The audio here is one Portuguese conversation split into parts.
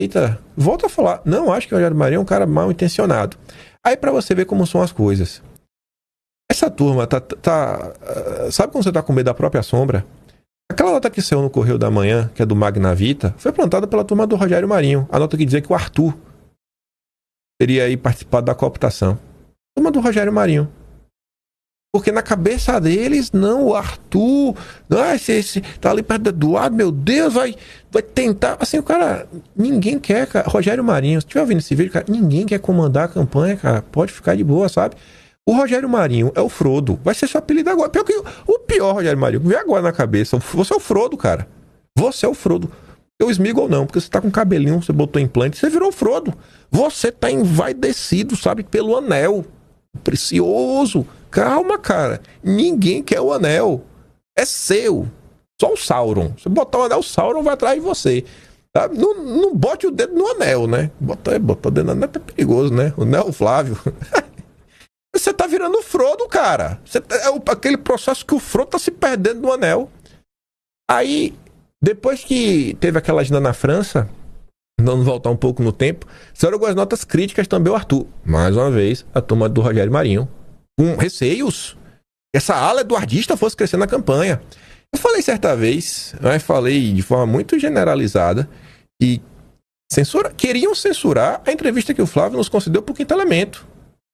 Eita, volta a falar. Não acho que o Rogério Marinho é um cara mal intencionado. Aí pra você ver como são as coisas. Essa turma sabe quando você tá com medo da própria sombra? Aquela nota que saiu no Correio da Manhã, que é do Magna Vita, foi plantada pela turma do Rogério Marinho. A nota que dizia que o Arthur teria aí participado da cooptação. Turma do Rogério Marinho. Porque na cabeça deles, não, o Arthur, esse tá ali perto do Eduardo, meu Deus, vai tentar. Assim, o cara, ninguém quer, cara. Rogério Marinho, se estiver ouvindo esse vídeo, cara, ninguém quer comandar a campanha, cara. Pode ficar de boa, sabe? O Rogério Marinho é o Frodo. Vai ser seu apelido agora. O pior, Rogério Marinho, vem agora na cabeça. Você é o Frodo, cara. Você é o Frodo. Eu Sméagol não, porque você tá com cabelinho, você botou implante, você virou o Frodo. Você tá envaidecido, sabe, pelo anel. Precioso. Calma, cara. Ninguém quer o anel. É seu. Só o Sauron. Se botar o anel, o Sauron vai atrás de você. Tá? Não bote o dedo no anel, né? Botar o dedo no anel é perigoso, né? O anel Flávio. Você tá virando o Frodo, cara. Aquele processo que o Frodo tá se perdendo no anel. Aí, depois que teve aquela agenda na França, vamos voltar um pouco no tempo, saíram algumas notas críticas também ao Arthur. Mais uma vez, a turma do Rogério Marinho. Com receios. Essa ala eduardista fosse crescer na campanha. Eu falei certa vez, mas falei de forma muito generalizada, e queriam censurar a entrevista que o Flávio nos concedeu por Quinto Elemento.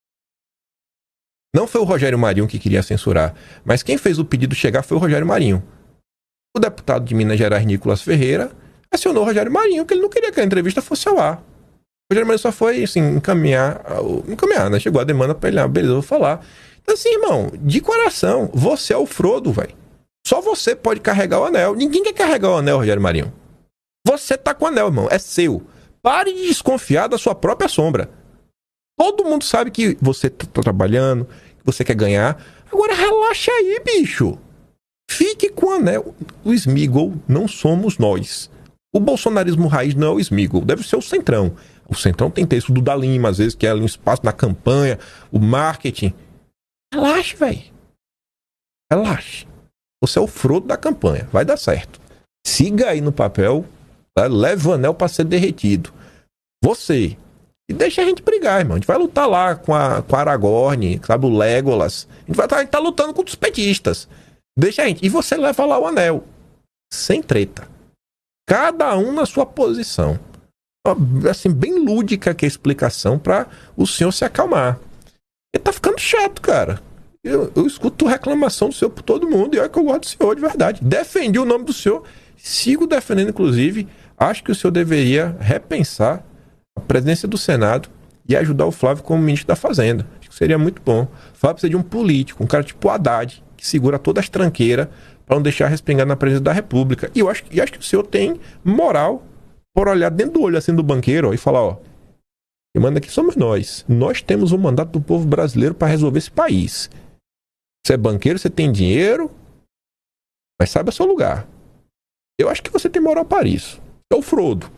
Não foi o Rogério Marinho que queria censurar, mas quem fez o pedido chegar foi o Rogério Marinho. O deputado de Minas Gerais, Nicolas Ferreira, acionou o Rogério Marinho, que ele não queria que a entrevista fosse ao ar. O Rogério Marinho só foi, assim, encaminhar, né? Chegou a demanda pra ele, beleza, eu vou falar. Então, assim, irmão, de coração, você é o Frodo, velho. Só você pode carregar o anel. Ninguém quer carregar o anel, Rogério Marinho. Você tá com o anel, irmão, é seu. Pare de desconfiar da sua própria sombra. Todo mundo sabe que você tá trabalhando, que você quer ganhar. Agora relaxa aí, bicho. Fique com o anel. O Sméagol não somos nós. O bolsonarismo raiz não é o Sméagol, deve ser o Centrão. O Centrão tem texto do Dalima, às vezes, que é um espaço na campanha, o marketing. Relaxe, velho. Relaxe. Você é o Frodo da campanha. Vai dar certo. Siga aí no papel. Tá? Leve o anel para ser derretido. Você. E deixa a gente brigar, irmão. A gente vai lutar lá com a Aragorn, sabe, o Legolas. A gente tá lutando contra os petistas. Deixa a gente. E você leva lá o anel. Sem treta. Cada um na sua posição. Assim, bem lúdica que é a explicação para o senhor se acalmar. Ele tá ficando chato, cara. Eu escuto reclamação do senhor por todo mundo e olha que eu gosto do senhor de verdade. Defendi o nome do senhor, sigo defendendo, inclusive. Acho que o senhor deveria repensar a presidência do Senado e ajudar o Flávio como ministro da Fazenda. Acho que seria muito bom. O Flávio precisa de um político, um cara tipo Haddad, que segura todas as tranqueiras para não deixar respingar na presidência da República. E acho que o senhor tem moral por olhar dentro do olho assim do banqueiro, ó, e falar, ó, quem manda aqui somos nós. Nós temos o mandato do povo brasileiro para resolver esse país. Você é banqueiro, você tem dinheiro, mas saiba seu lugar. Eu acho que você tem moral para isso. É o Frodo.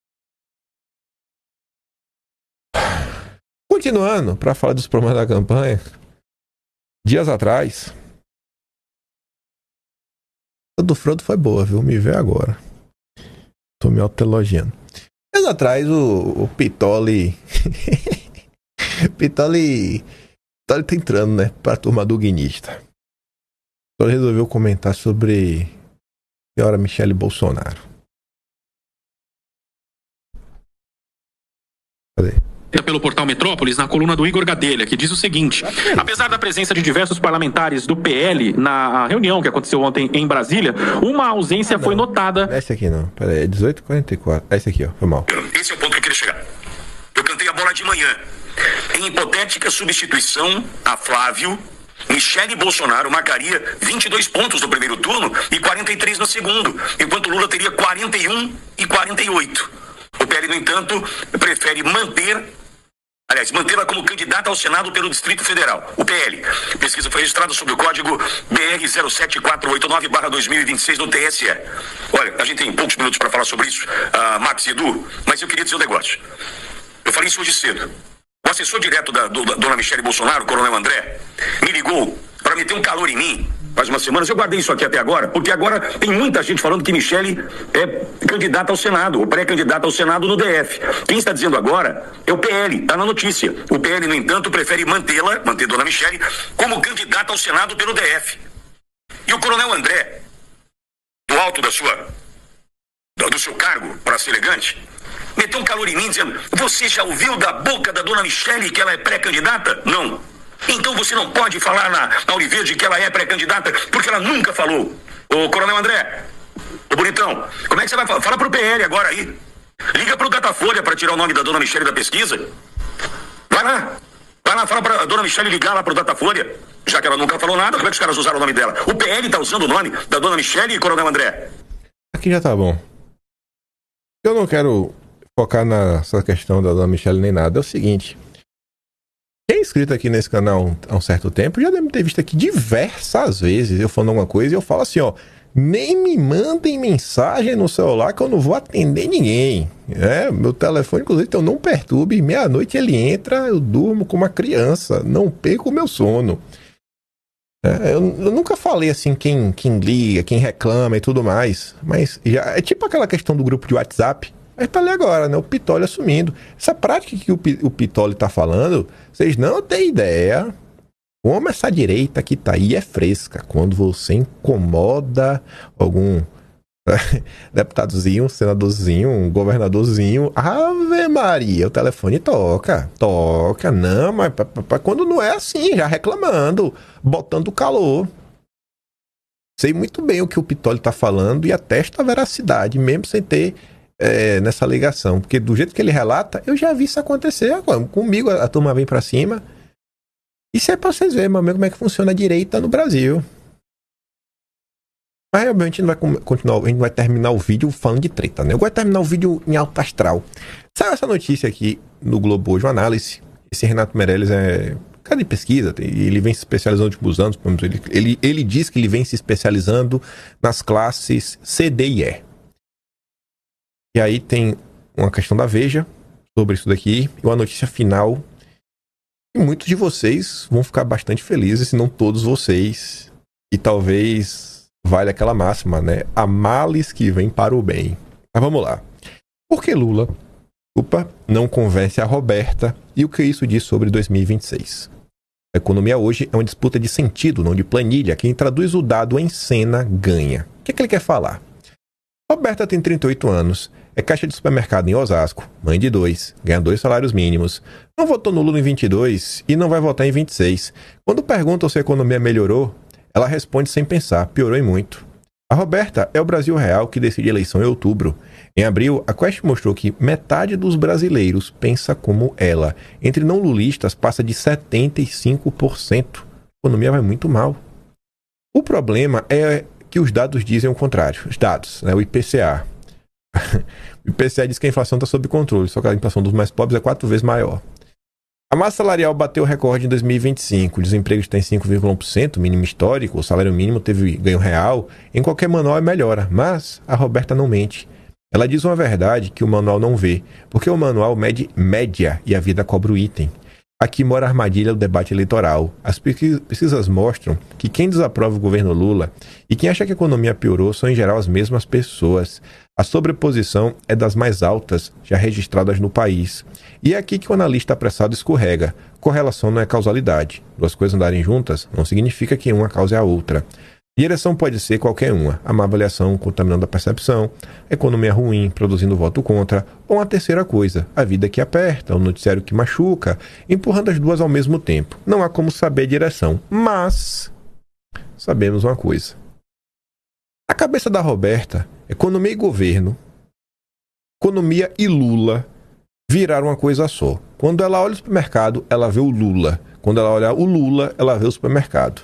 Continuando, para falar dos problemas da campanha, dias atrás, a do Frodo foi boa, viu? Me vê agora. Tô me autoelogiando. Dias atrás, o Pitoli... Pitoli tá entrando, né, pra turma do guinista. Pitoli resolveu comentar sobre a senhora Michele Bolsonaro. Cadê? Pelo portal Metrópolis, na coluna do Igor Gadelha, que diz o seguinte: apesar da presença de diversos parlamentares do PL na reunião que aconteceu ontem em Brasília, uma ausência foi notada. Não é esse aqui não, peraí, é 18h44. É esse aqui, ó, foi mal. Esse é o ponto que eu queria chegar. Eu cantei a bola de manhã. Em hipotética substituição a Flávio, Michele Bolsonaro marcaria 22 pontos no primeiro turno e 43 no segundo, enquanto Lula teria 41 e 48. O PL, no entanto, prefere mantê-la como candidata ao Senado pelo Distrito Federal. O PL. Pesquisa foi registrada sob o código BR 07489/2026 no TSE. Olha, a gente tem poucos minutos para falar sobre isso, Max e Edu, mas eu queria dizer um negócio. Eu falei isso hoje cedo. O assessor direto da dona Michele Bolsonaro, o coronel André, me ligou para meter um calor em mim, faz umas semanas, eu guardei isso aqui até agora, porque agora tem muita gente falando que Michele é candidata ao Senado, ou pré-candidata ao Senado no DF. Quem está dizendo agora é o PL, está na notícia. O PL, no entanto, prefere manter Dona Michele, como candidata ao Senado pelo DF. E o Coronel André, do alto do seu cargo, para ser elegante, meteu um calor em mim dizendo: você já ouviu da boca da Dona Michele que ela é pré-candidata? Não. Então você não pode falar na Oliverde que ela é pré-candidata, porque ela nunca falou. Ô, Coronel André, ô bonitão, como é que você vai falar? Fala pro PL agora aí. Liga pro Datafolha para tirar o nome da Dona Michele da pesquisa. Vai lá, fala pra Dona Michele ligar lá pro Datafolha. Já que ela nunca falou nada, como é que os caras usaram o nome dela? O PL tá usando o nome da Dona Michele e Coronel André. Aqui já tá bom. Eu não quero focar nessa questão da Dona Michele nem nada. É o seguinte: quem é inscrito aqui nesse canal há um certo tempo já deve ter visto aqui diversas vezes eu falando alguma coisa e eu falo assim, ó: nem me mandem mensagem no celular que eu não vou atender ninguém. Meu telefone, inclusive, então não perturbe. Meia-noite ele entra, eu durmo como uma criança, não perco o meu sono. Eu nunca falei assim quem liga, quem reclama e tudo mais, mas já é tipo aquela questão do grupo de WhatsApp. Mas tá ali agora, né? O Pitoli assumindo. Essa prática que o Pitoli tá falando, vocês não têm ideia como essa direita que tá aí é fresca. Quando você incomoda algum deputadozinho, senadorzinho, um governadorzinho, Ave Maria, o telefone toca. Não, mas quando não é assim, já reclamando, botando calor. Sei muito bem o que o Pitoli tá falando e atesta a veracidade, mesmo sem ter nessa ligação, porque do jeito que ele relata, eu já vi isso acontecer agora. Comigo a turma vem pra cima. Isso é pra vocês verem, meu amigo, como é que funciona a direita no Brasil. Mas realmente a gente vai continuar, a gente vai terminar o vídeo falando de treta, né? Eu gosto de terminar o vídeo em alto astral. Saiu essa notícia aqui no Globo hoje, uma análise. Esse Renato Meirelles é cara de pesquisa, ele vem se especializando nos últimos anos. Ele diz que ele vem se especializando nas classes C, D e E. E aí tem uma questão da Veja sobre isso daqui e uma notícia final. E muitos de vocês vão ficar bastante felizes, se não todos vocês. E talvez vale aquela máxima, né? Há males que vêm para o bem. Mas vamos lá. Por que Lula, não convence a Roberta e o que isso diz sobre 2026? A economia hoje é uma disputa de sentido, não de planilha. Quem traduz o dado em cena ganha. O que ele quer falar? Roberta tem 38 anos, é caixa de supermercado em Osasco, mãe de 2, ganha 2 salários mínimos, não votou no Lula em 22 e não vai votar em 26. Quando perguntam se a economia melhorou, ela responde sem pensar: piorou e muito. A Roberta é o Brasil real que decide a eleição em outubro. Em abril, a Quest mostrou que metade dos brasileiros pensa como ela. Entre não lulistas passa de 75%. A economia vai muito mal. O problema é que os dados dizem o contrário. Os dados, né? O IPCA. O IPCA diz que a inflação está sob controle, só que a inflação dos mais pobres é 4 vezes maior. A massa salarial bateu o recorde em 2025, o desemprego está em 5,1%, mínimo histórico, o salário mínimo teve ganho real, em qualquer manual é melhora, mas a Roberta não mente. Ela diz uma verdade que o manual não vê, porque o manual mede média e a vida cobra o item. Aqui mora a armadilha do debate eleitoral. As pesquisas mostram que quem desaprova o governo Lula e quem acha que a economia piorou são em geral as mesmas pessoas. A sobreposição é das mais altas já registradas no país. E é aqui que o analista apressado escorrega. Correlação não é causalidade. Duas coisas andarem juntas não significa que uma cause a outra. Direção pode ser qualquer uma. A má avaliação contaminando a percepção, a economia ruim produzindo voto contra, ou uma terceira coisa, a vida que aperta, o noticiário que machuca, empurrando as duas ao mesmo tempo. Não há como saber direção, mas sabemos uma coisa. Na cabeça da Roberta, economia e governo, economia e Lula viraram uma coisa só. Quando ela olha o supermercado, ela vê o Lula. Quando ela olha o Lula, ela vê o supermercado.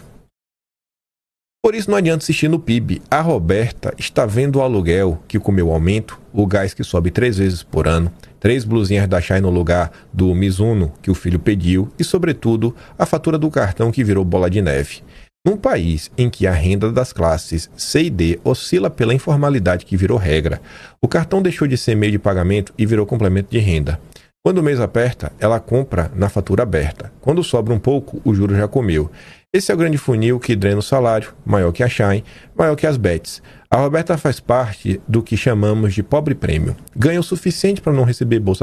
Por isso não adianta insistir no PIB. A Roberta está vendo o aluguel que comeu aumento, o gás que sobe 3 vezes por ano, 3 blusinhas da Shai no lugar do Mizuno que o filho pediu e, sobretudo, a fatura do cartão que virou bola de neve. Num país em que a renda das classes C e D oscila pela informalidade que virou regra, o cartão deixou de ser meio de pagamento e virou complemento de renda. Quando o mês aperta, ela compra na fatura aberta. Quando sobra um pouco, o juro já comeu. Esse é o grande funil que drena o salário, maior que a Shine, maior que as bets. A Roberta faz parte do que chamamos de pobre prêmio. Ganha o suficiente para não receber bolsa